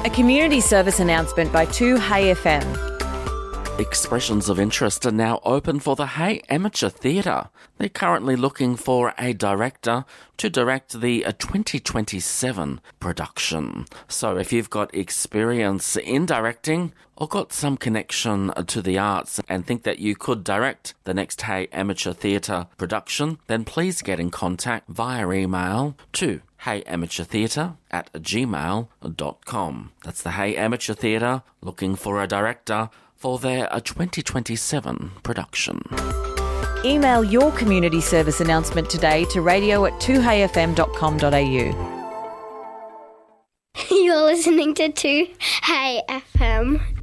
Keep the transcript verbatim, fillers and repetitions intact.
A community service announcement by two Hey F M. Expressions of interest are now open for the Hey Amateur Theatre. They're currently looking for a director to direct the twenty twenty-seven production. So if you've got experience in directing or got some connection to the arts and think that you could direct the next Hey Amateur Theatre production, then please get in contact via email to heyamateurtheatre at gmail dot com. That's the Hey Amateur Theatre looking for a director for their twenty twenty-seven production. Email your community service announcement today to radio at two hey f m dot com dot a u. You're listening to two Hey F M.